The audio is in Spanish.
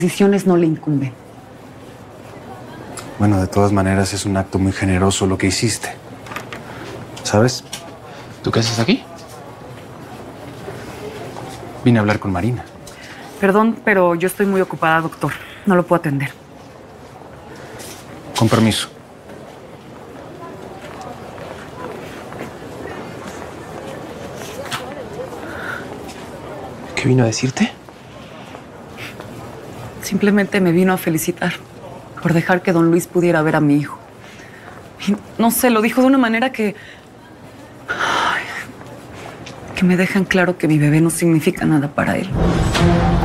Decisiones no le incumben. Bueno, de todas maneras es un acto muy generoso lo que hiciste. ¿Sabes? ¿Tú qué haces aquí? Vine a hablar con Marina. Perdón, pero yo estoy muy ocupada, doctor. No lo puedo atender. Con permiso. ¿Qué vino a decirte? Simplemente me vino a felicitar por dejar que don Luis pudiera ver a mi hijo. Y no sé, lo dijo de una manera que me dejan claro que mi bebé no significa nada para él.